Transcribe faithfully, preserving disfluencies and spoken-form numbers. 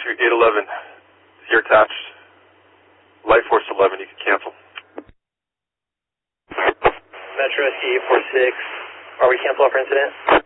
Rescue eight eleven. You're attached. Light Force eleven, you can cancel. Metro Rescue eight four six. Are we cancel off for incident?